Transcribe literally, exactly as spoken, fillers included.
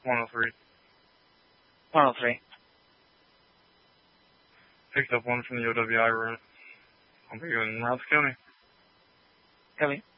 one oh three. one oh three. Picked up one from the O W I route. I'll be in Rouse County. Copy.